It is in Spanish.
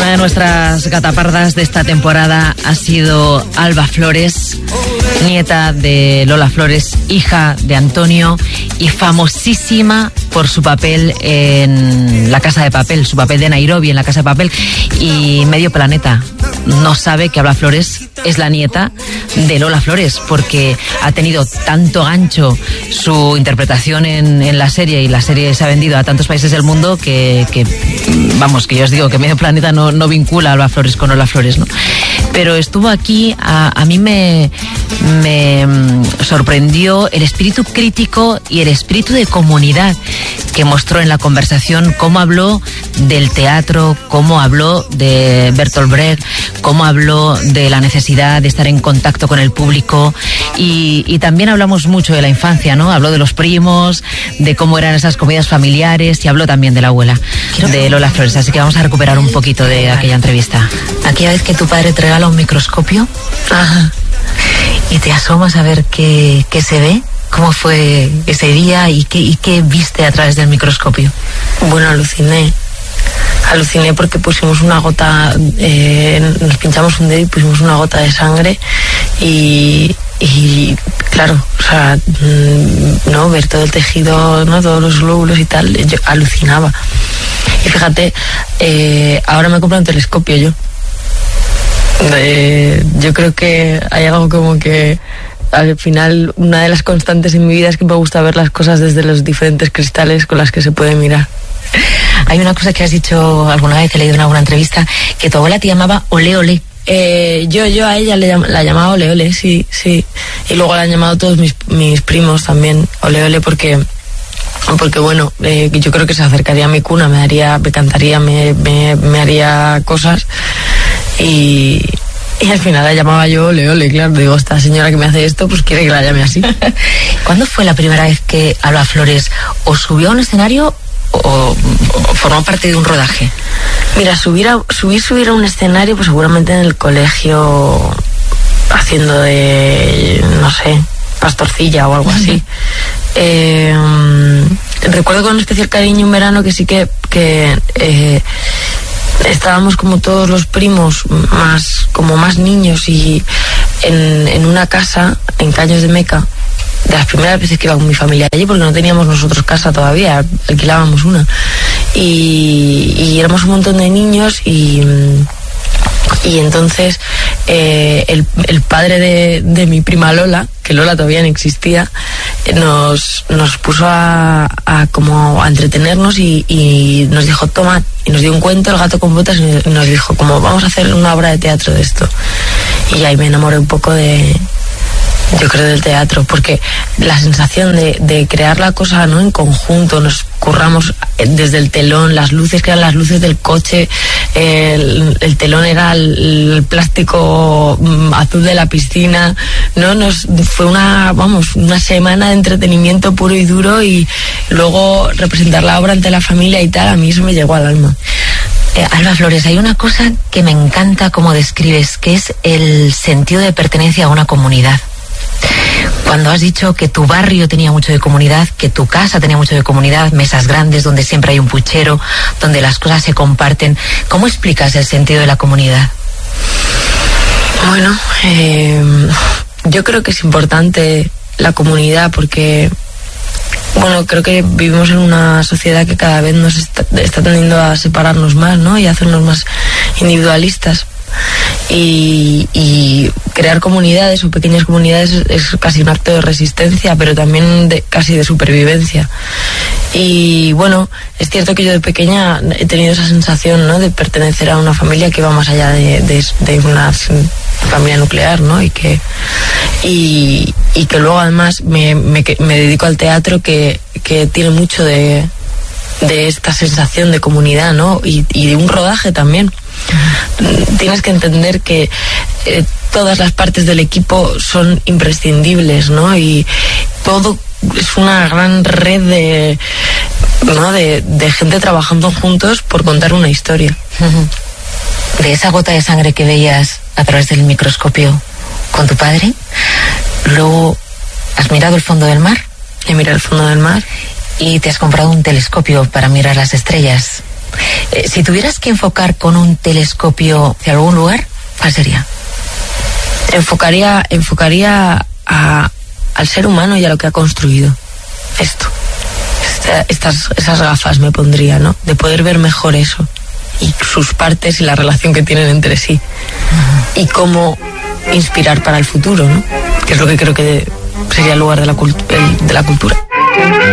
Una de nuestras gatapardas de esta temporada ha sido Alba Flores, nieta de Lola Flores, hija de Antonio y famosísima por su papel en La Casa de Papel, su papel de Nairobi en La Casa de Papel, y medio planeta no sabe que Alba Flores es la nieta de Lola Flores, porque ha tenido tanto gancho su interpretación en la serie, y la serie se ha vendido a tantos países del mundo que vamos, que yo os digo que medio planeta no vincula a Alba Flores con Lola Flores, ¿no? Pero estuvo aquí, a mí me sorprendió el espíritu crítico y el espíritu de comunidad que mostró en la conversación, cómo habló del teatro, cómo habló de Bertolt Brecht, cómo habló de la necesidad de estar en contacto con el público, y también hablamos mucho de la infancia, ¿no? Habló de los primos, de cómo eran esas comidas familiares, y habló también de la abuela, de Lola Flores, así que vamos a recuperar un poquito de aquella entrevista. Aquella vez que tu padre te regala un microscopio, ajá, y te asomas a ver qué se ve. ¿Cómo fue ese día y qué viste a través del microscopio? Bueno, aluciné porque pusimos una gota, nos pinchamos un dedo y pusimos una gota de sangre, y claro, o sea, no ver todo el tejido, no, todos los glóbulos y tal, yo alucinaba. Y fíjate, ahora me compré un telescopio yo. Yo creo que hay algo como que al final, una de las constantes en mi vida es que me gusta ver las cosas desde los diferentes cristales con las que se puede mirar. Hay una cosa que has dicho alguna vez, he leído en alguna entrevista, que tu abuela te llamaba Ole Ole. Yo a ella la llamaba Ole Ole, sí. Y luego la han llamado todos mis primos también Ole Ole, porque bueno, yo creo que se acercaría a mi cuna, me cantaría, me haría cosas, y al final la llamaba yo Ole Ole, claro. Digo, esta señora que me hace esto, pues quiere que la llame así. ¿Cuándo fue la primera vez que Alba Flores o subió a un escenario o formó parte de un rodaje? Mira, subir a un escenario, pues seguramente en el colegio, haciendo de, no sé, pastorcilla o algo así. Recuerdo con especial cariño un verano que sí que estábamos como todos los primos, más niños, y en una casa en Caños de Meca, de las primeras veces que iba con mi familia allí, porque no teníamos nosotros casa todavía, alquilábamos una, y éramos un montón de niños, y entonces el padre de mi prima Lola, que Lola todavía no existía, nos puso a entretenernos, y nos dijo, toma, y nos dio un cuento, El gato con botas, y nos dijo, como vamos a hacer una obra de teatro de esto. Y ahí me enamoré un poco yo creo, del teatro, porque la sensación de crear la cosa, ¿no?, en conjunto, nos curramos desde el telón, las luces que eran las luces del coche, el telón era el plástico azul de la piscina, ¿no? Fue una semana de entretenimiento puro y duro, y luego representar la obra ante la familia y tal, a mí eso me llegó al alma. Alba Flores, hay una cosa que me encanta cómo describes, que es el sentido de pertenencia a una comunidad. Cuando has dicho que tu barrio tenía mucho de comunidad, que tu casa tenía mucho de comunidad, mesas grandes donde siempre hay un puchero, donde las cosas se comparten, ¿cómo explicas el sentido de la comunidad? Bueno, yo creo que es importante la comunidad, porque bueno, creo que vivimos en una sociedad que cada vez nos está tendiendo a separarnos más, ¿no?, y a hacernos más individualistas. Y crear comunidades o pequeñas comunidades es casi un acto de resistencia, pero también casi de supervivencia. Y bueno, es cierto que yo de pequeña he tenido esa sensación, ¿no?, de pertenecer a una familia que va más allá de una familia nuclear, ¿no? Y que luego además me dedico al teatro, que tiene mucho de esta sensación de comunidad, ¿no? Y de un rodaje también. Tienes que entender que todas las partes del equipo son imprescindibles, ¿no? Y todo es una gran red de gente trabajando juntos por contar una historia. De esa gota de sangre que veías a través del microscopio con tu padre, luego has mirado el fondo del mar. He mirado el fondo del mar. Y te has comprado un telescopio para mirar las estrellas. Si tuvieras que enfocar con un telescopio hacia algún lugar, ¿cuál sería? Enfocaría al ser humano y a lo que ha construido esto. Esas gafas me pondría, ¿no? De poder ver mejor eso y sus partes y la relación que tienen entre sí. Y cómo inspirar para el futuro, ¿no? Que es lo que creo que sería el lugar de la cultura.